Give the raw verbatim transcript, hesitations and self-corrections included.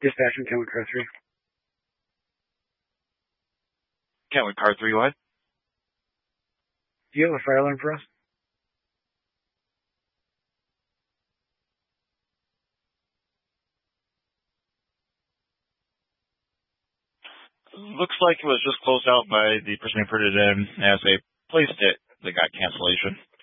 Dispatching Kenwood Car three. Kenwood Car three, what? Do you have a fire alarm for us? Looks like it was just closed out by the person who put it in as they placed it. They got cancellation.